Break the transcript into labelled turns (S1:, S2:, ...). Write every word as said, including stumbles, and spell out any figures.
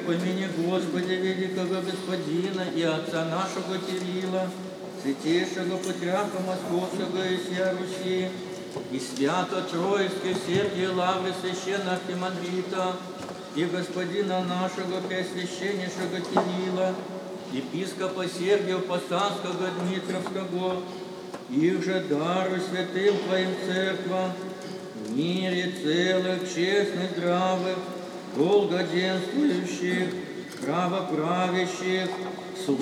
S1: помяни, Господи, великого Господина и Отца нашего Кирилла, святейшего Патриарха Московского и всея Руси, и Свято-Троицкой Сергия Лавры Священного Архимандрита, и Господина нашего Преосвященнейшего Кирилла, епископа Сергия Посадского Дмитровского, их же дару святым Твоим церквам, в мире целых, честных, здравых, долгоденствующих, правоправящих